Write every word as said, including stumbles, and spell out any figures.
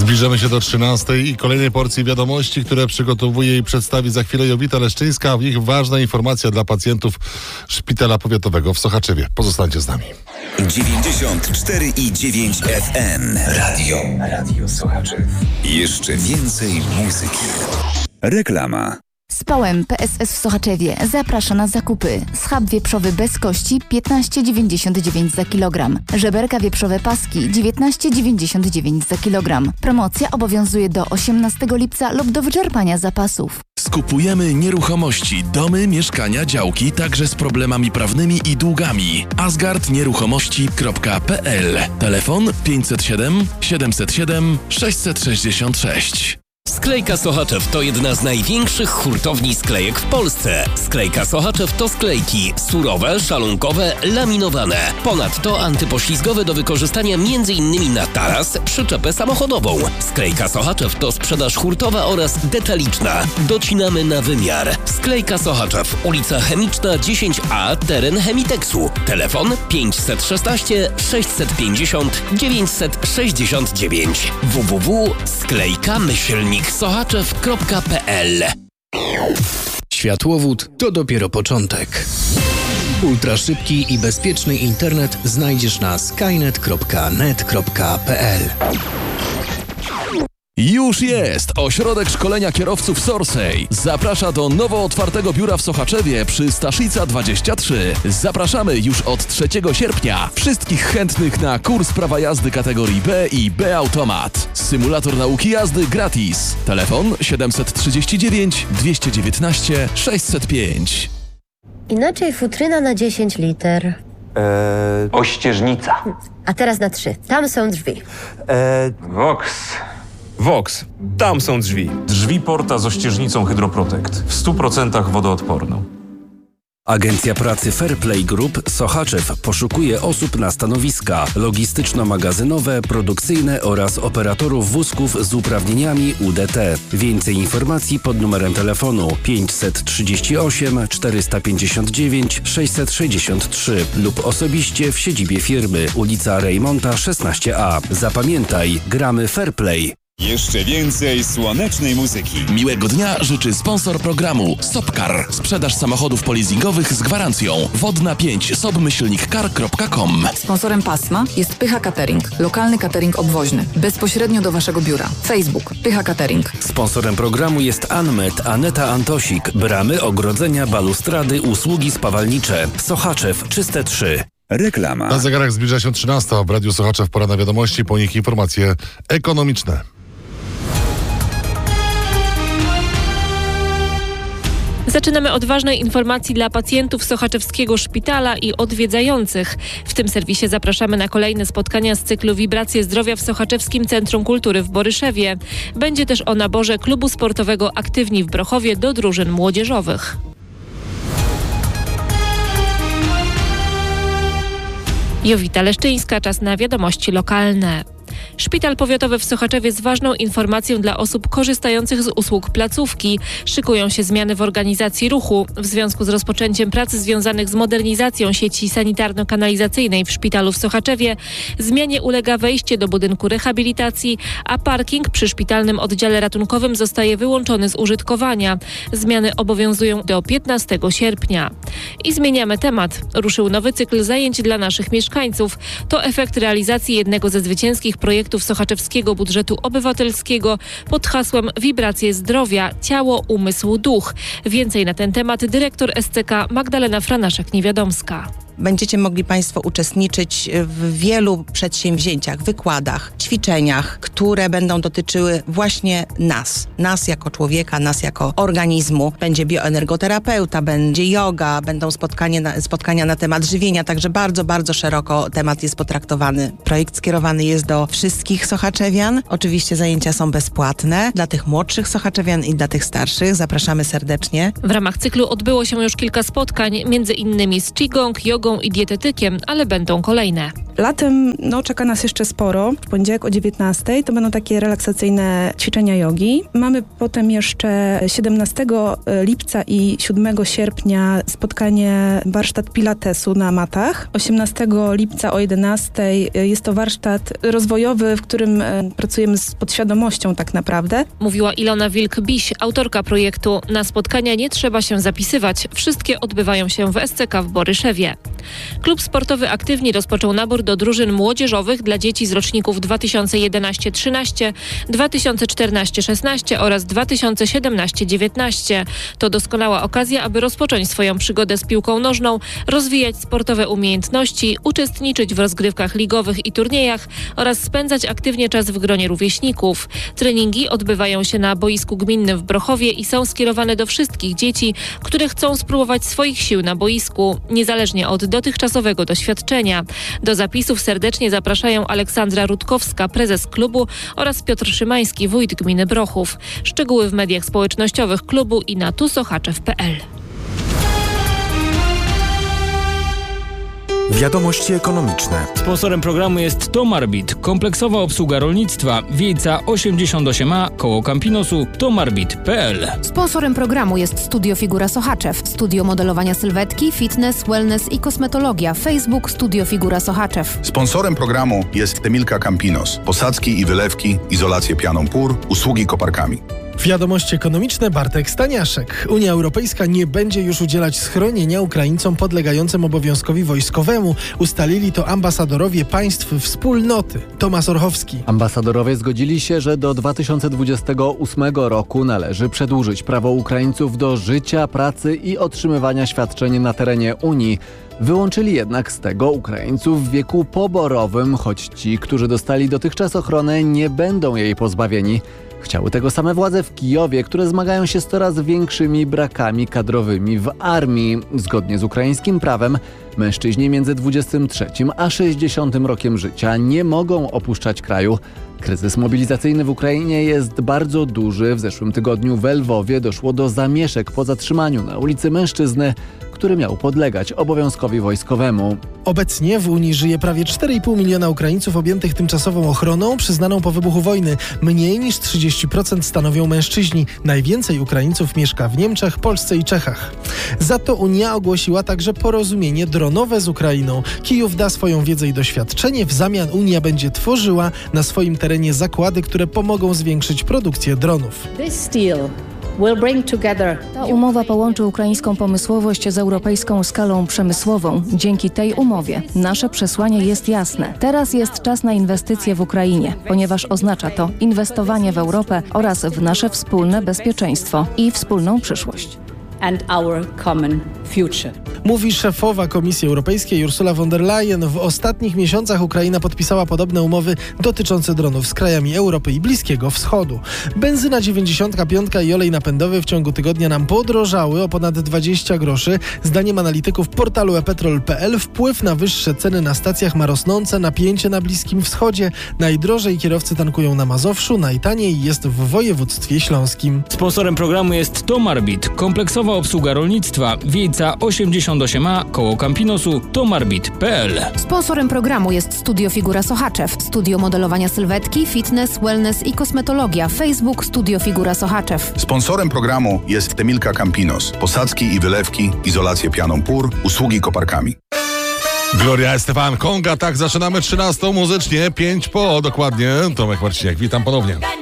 Zbliżamy się do trzynastej i kolejnej porcji wiadomości, które przygotowuje i przedstawi za chwilę Jowita Leszczyńska, a w nich ważna informacja dla pacjentów Szpitala Powiatowego w Sochaczewie. Pozostańcie z nami. dziewięćdziesiąt cztery i dziewięć F M. Radio. Radio Sochaczew. Jeszcze więcej muzyki. Reklama. Społem P S S w Sochaczewie zaprasza na zakupy. Schab wieprzowy bez kości piętnaście dziewięćdziesiąt dziewięć za kilogram. Żeberka wieprzowe paski dziewiętnaście dziewięćdziesiąt dziewięć za kilogram. Promocja obowiązuje do osiemnastego lipca lub do wyczerpania zapasów. Skupujemy nieruchomości, domy, mieszkania, działki, także z problemami prawnymi i długami. asgard nieruchomości kropka p l. Telefon pięćset siedem siedemset siedem sześćset sześćdziesiąt sześć. Sklejka Sochaczew to jedna z największych hurtowni sklejek w Polsce. Sklejka Sochaczew to sklejki surowe, szalunkowe, laminowane. Ponadto antypoślizgowe do wykorzystania m.in. na taras, przyczepę samochodową. Sklejka Sochaczew to sprzedaż hurtowa oraz detaliczna. Docinamy na wymiar. Sklejka Sochaczew, ulica Chemiczna dziesięć A, teren Chemiteksu. Telefon pięćset szesnaście sześćset pięćdziesiąt dziewięćset sześćdziesiąt dziewięć. w w w kropka sklejka myślnik sochaczew kropka p l. Światłowód to dopiero początek. Ultraszybki i bezpieczny internet znajdziesz na skynet kropka net kropka p l. Już jest! Ośrodek Szkolenia Kierowców Sorsej zaprasza do nowo otwartego biura w Sochaczewie przy Staszica dwadzieścia trzy. Zapraszamy już od trzeciego sierpnia. Wszystkich chętnych na kurs prawa jazdy kategorii B i B Automat. Symulator nauki jazdy gratis. Telefon siedemset trzydzieści dziewięć dwieście dziewiętnaście sześćset pięć. Inaczej futryna na dziesięć liter. Eee... Ościeżnica. A teraz na trzy. Tam są drzwi. Eee... Vox. Vox. Tam są drzwi. Drzwi Porta z ościeżnicą Hydroprotect. W stu procentach wodoodporną. Agencja Pracy Fairplay Group Sochaczew poszukuje osób na stanowiska logistyczno-magazynowe, produkcyjne oraz operatorów wózków z uprawnieniami U D T. Więcej informacji pod numerem telefonu pięćset trzydzieści osiem czterysta pięćdziesiąt dziewięć sześćset sześćdziesiąt trzy lub osobiście w siedzibie firmy, ulica Rejmonta szesnaście A. Zapamiętaj, gramy Fairplay. Jeszcze więcej słonecznej muzyki. Miłego dnia życzy sponsor programu Sopcar. Sprzedaż samochodów polizingowych z gwarancją. Wodna pięć sobmyślnik kar kropka com. Sponsorem pasma jest Pycha Catering. Lokalny catering obwoźny. Bezpośrednio do Waszego biura. Facebook Pycha Catering. Sponsorem programu jest Anmet Aneta Antosik. Bramy, ogrodzenia, balustrady, usługi spawalnicze. Sochaczew Czyste trzy. Reklama. Na zegarach zbliża się trzynasta. W Radiu Sochaczew pora na wiadomości, po nich informacje ekonomiczne. Zaczynamy od ważnej informacji dla pacjentów Sochaczewskiego Szpitala i odwiedzających. W tym serwisie zapraszamy na kolejne spotkania z cyklu Wibracje Zdrowia w Sochaczewskim Centrum Kultury w Boryszewie. Będzie też o naborze klubu sportowego Aktywni w Brochowie do drużyn młodzieżowych. Jowita Leszczyńska, czas na wiadomości lokalne. Szpital Powiatowy w Sochaczewie z ważną informacją dla osób korzystających z usług placówki. Szykują się zmiany w organizacji ruchu. W związku z rozpoczęciem prac związanych z modernizacją sieci sanitarno-kanalizacyjnej w szpitalu w Sochaczewie zmianie ulega wejście do budynku rehabilitacji, a parking przy szpitalnym oddziale ratunkowym zostaje wyłączony z użytkowania. Zmiany obowiązują do piętnastego sierpnia. I zmieniamy temat. Ruszył nowy cykl zajęć dla naszych mieszkańców. To efekt realizacji jednego ze zwycięskich projektów sochaczewskiego budżetu obywatelskiego pod hasłem Wibracje Zdrowia – Ciało, Umysł, Duch. Więcej na ten temat dyrektor S C K Magdalena Franaszek-Niewiadomska. Będziecie mogli Państwo uczestniczyć w wielu przedsięwzięciach, wykładach, ćwiczeniach, które będą dotyczyły właśnie nas. Nas jako człowieka, nas jako organizmu. Będzie bioenergoterapeuta, będzie yoga, będą spotkania na, spotkania na temat żywienia, także bardzo, bardzo szeroko temat jest potraktowany. Projekt skierowany jest do wszystkich sochaczewian. Oczywiście zajęcia są bezpłatne dla tych młodszych sochaczewian i dla tych starszych. Zapraszamy serdecznie. W ramach cyklu odbyło się już kilka spotkań, między innymi z Qigong, jogą, jogą i dietetykiem, ale będą kolejne. Latem no, czeka nas jeszcze sporo. W poniedziałek o dziewiętnastej to będą takie relaksacyjne ćwiczenia jogi. Mamy potem jeszcze siedemnastego lipca i siódmego sierpnia spotkanie warsztat pilatesu na matach. osiemnastego lipca o jedenastej jest to warsztat rozwojowy, w którym pracujemy z podświadomością tak naprawdę. Mówiła Ilona Wilk-Biś, autorka projektu. Na spotkania nie trzeba się zapisywać. Wszystkie odbywają się w S C K w Boryszewie. Klub sportowy Aktywni rozpoczął nabór do drużyn młodzieżowych dla dzieci z roczników dwa tysiące jedenaście trzynaście, dwa tysiące czternaście szesnaście oraz dwa tysiące siedemnaście dziewiętnaście. To doskonała okazja, aby rozpocząć swoją przygodę z piłką nożną, rozwijać sportowe umiejętności, uczestniczyć w rozgrywkach ligowych i turniejach oraz spędzać aktywnie czas w gronie rówieśników. Treningi odbywają się na boisku gminnym w Brochowie i są skierowane do wszystkich dzieci, które chcą spróbować swoich sił na boisku, niezależnie od dotychczasowego doświadczenia. Do zapisów serdecznie zapraszają Aleksandra Rutkowska, prezes klubu, oraz Piotr Szymański, wójt gminy Brochów. Szczegóły w mediach społecznościowych klubu i na tu sochaczew kropka p l. Wiadomości ekonomiczne. Sponsorem programu jest Tomarbit, kompleksowa obsługa rolnictwa, Wiejca osiemdziesiąt osiem a, koło Campinosu, tomarbit kropka p l. Sponsorem programu jest Studio Figura Sochaczew, studio modelowania sylwetki, fitness, wellness i kosmetologia. Facebook Studio Figura Sochaczew. Sponsorem programu jest Temilka Campinos, posadzki i wylewki, izolację pianą pór, usługi koparkami. Wiadomości ekonomiczne, Bartek Staniaszek. Unia Europejska nie będzie już udzielać schronienia Ukraińcom podlegającym obowiązkowi wojskowemu. Ustalili to ambasadorowie państw wspólnoty. Tomasz Orchowski. Ambasadorowie zgodzili się, że do dwa tysiące dwudziestego ósmego roku należy przedłużyć prawo Ukraińców do życia, pracy i otrzymywania świadczeń na terenie Unii. Wyłączyli jednak z tego Ukraińców w wieku poborowym, choć ci, którzy dostali dotychczas ochronę, nie będą jej pozbawieni. Chciały tego same władze w Kijowie, które zmagają się z coraz większymi brakami kadrowymi w armii. Zgodnie z ukraińskim prawem mężczyźni między dwudziestym trzecim a sześćdziesiątym rokiem życia nie mogą opuszczać kraju. Kryzys mobilizacyjny w Ukrainie jest bardzo duży. W zeszłym tygodniu w Lwowie doszło do zamieszek po zatrzymaniu na ulicy mężczyzny, który miał podlegać obowiązkowi wojskowemu. Obecnie w Unii żyje prawie cztery i pół miliona Ukraińców objętych tymczasową ochroną przyznaną po wybuchu wojny. Mniej niż trzydzieści procent stanowią mężczyźni. Najwięcej Ukraińców mieszka w Niemczech, Polsce i Czechach. Za to Unia ogłosiła także porozumienie dronowe z Ukrainą. Kijów da swoją wiedzę i doświadczenie. W zamian Unia będzie tworzyła na swoim terenie zakłady, które pomogą zwiększyć produkcję dronów. This deal Ta umowa połączy ukraińską pomysłowość z europejską skalą przemysłową. Dzięki tej umowie nasze przesłanie jest jasne. Teraz jest czas na inwestycje w Ukrainie, ponieważ oznacza to inwestowanie w Europę oraz w nasze wspólne bezpieczeństwo i wspólną przyszłość. And our common future. Mówi szefowa Komisji Europejskiej Ursula von der Leyen. W ostatnich miesiącach Ukraina podpisała podobne umowy dotyczące dronów z krajami Europy i Bliskiego Wschodu. Benzyna dziewięćdziesiąt pięć i olej napędowy w ciągu tygodnia nam podrożały o ponad dwadzieścia groszy. Zdaniem analityków portalu e petrol kropka p l wpływ na wyższe ceny na stacjach ma rosnące napięcie na Bliskim Wschodzie. Najdrożej kierowcy tankują na Mazowszu, najtaniej jest w województwie śląskim. Sponsorem programu jest Tomarbit, kompleksowa obsługa rolnictwa, Wiejca osiemdziesiąt osiem a, koło Campinosu, tomarbit kropka p l. Sponsorem programu jest Studio Figura Sochaczew, studio modelowania sylwetki, fitness, wellness i kosmetologia. Facebook Studio Figura Sochaczew. Sponsorem programu jest Temilka Campinos, posadzki i wylewki, izolację pianą pór, usługi koparkami. Gloria Estefan Konga, tak zaczynamy trzynastą muzycznie, pięć po dokładnie. Tomek Marciniak, witam ponownie.